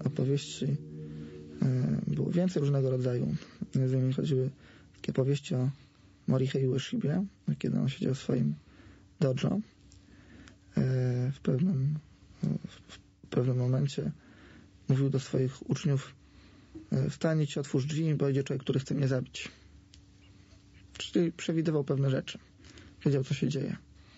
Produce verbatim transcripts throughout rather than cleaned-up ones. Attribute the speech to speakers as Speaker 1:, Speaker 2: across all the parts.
Speaker 1: opowieści było więcej różnego rodzaju. Między innymi chodziły takie powieści o Morihei Ueshibie, kiedy on siedział w swoim dojo. W pewnym, w pewnym momencie mówił do swoich uczniów: wstań, ci otwórz drzwi, bo idzie człowiek, który chce mnie zabić. Czyli przewidywał pewne rzeczy. Wiedział, co się dzieje.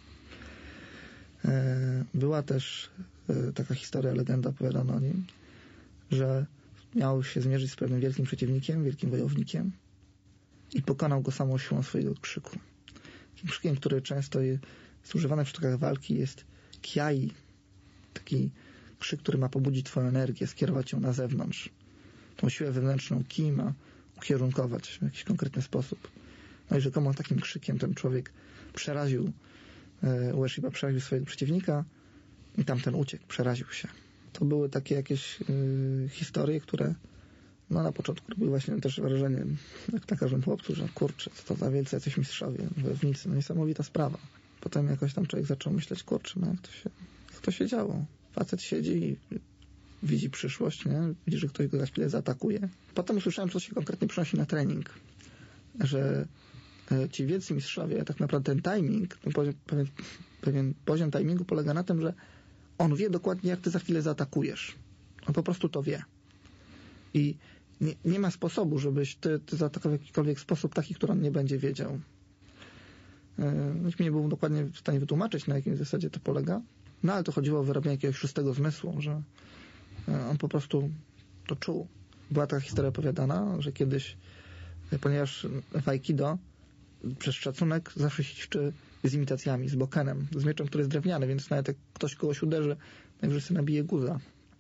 Speaker 1: Była też taka historia, legenda opowiadana o nim, że miał się zmierzyć z pewnym wielkim przeciwnikiem, wielkim wojownikiem i pokonał go samą siłą swojego krzyku. Takim krzykiem, który często jest używany w sztukach walki, jest kiai. Taki krzyk, który ma pobudzić twoją energię, skierować ją na zewnątrz. Tą siłę wewnętrzną ki ma ukierunkować w jakiś konkretny sposób. No i rzekomo takim krzykiem ten człowiek przeraził e, Ueshiba, przeraził swojego przeciwnika i tamten uciekł, przeraził się. To były takie jakieś y, historie, które no na początku robiły właśnie też wrażenie, jak na każdym chłopcu, że kurczę, co to za wielcy jacyś mistrzowie, wojownicy, no niesamowita sprawa. Potem jakoś tam człowiek zaczął myśleć, kurczę, no jak to się, jak to się działo. Facet siedzi i widzi przyszłość, nie? Widzi, że ktoś go za chwilę zaatakuje. Potem usłyszałem, co się konkretnie przynosi na trening. Że y, ci wielcy mistrzowie, tak naprawdę ten timing, ten poziom, pewien, pewien poziom timingu polega na tym, że on wie dokładnie, jak ty za chwilę zaatakujesz. On po prostu to wie. I nie, nie ma sposobu, żebyś ty, ty zaatakował w jakikolwiek sposób taki, który on nie będzie wiedział. Nikt nie był dokładnie w stanie wytłumaczyć, na jakim zasadzie to polega. No ale to chodziło o wyrobienie jakiegoś szóstego zmysłu, że on po prostu to czuł. Była taka historia opowiadana, że kiedyś, ponieważ w Aikido przez szacunek zawsze się ćwiczy z imitacjami, z bokenem, z mieczem, który jest drewniany, więc nawet jak ktoś kogoś uderzy, najwyżej sobie nabije guza.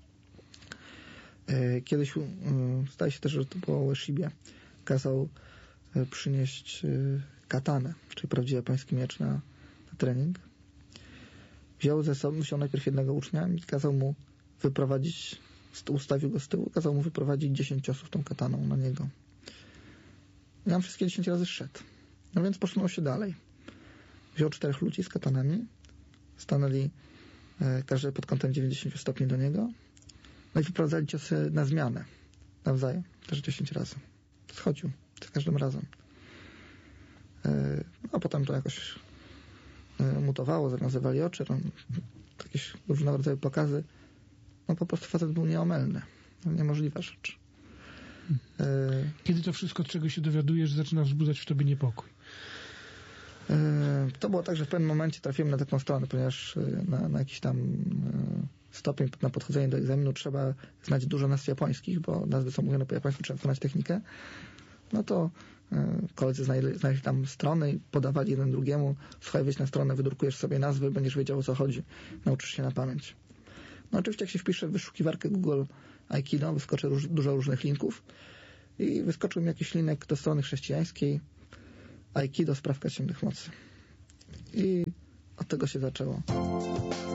Speaker 1: Kiedyś zdaje się też, że to było o Ueshibie, kazał przynieść katanę, czyli prawdziwy japoński miecz na, na trening. Wziął ze sobą, wziął najpierw jednego ucznia i kazał mu wyprowadzić, ustawił go z tyłu, kazał mu wyprowadzić dziesięć ciosów tą kataną na niego. I on wszystkie dziesięć razy szedł. No więc posunął się dalej. Wziął czterech ludzi z katanami, stanęli e, każdy pod kątem dziewięćdziesiąt stopni do niego, no i wyprowadzali ciosy na zmianę, nawzajem, też dziesięć razy. Schodził za każdym razem. E, a potem to jakoś e, mutowało, zawiązywali oczy, no, jakieś różnego rodzaju pokazy. No po prostu facet był nieomylny. No, niemożliwa rzecz. E,
Speaker 2: Kiedy to wszystko, czego się dowiadujesz, zaczyna wzbudzać w tobie niepokój?
Speaker 1: To było tak, że w pewnym momencie trafiłem na taką stronę, ponieważ na, na jakiś tam stopień na podchodzenie do egzaminu trzeba znać dużo nazw japońskich, bo nazwy są mówione po japońsku, trzeba wykonać technikę. No to koledzy znaleźli, znaleźli tam strony i podawali jeden drugiemu: słuchaj, wejdź na stronę, wydrukujesz sobie nazwy, będziesz wiedział, o co chodzi. Nauczysz się na pamięć. No oczywiście jak się wpisze w wyszukiwarkę Google Aikido, wyskoczy róż, dużo różnych linków i wyskoczył mi jakiś linek do strony chrześcijańskiej Aikido, sprawka ciemnych mocy. I od tego się zaczęło.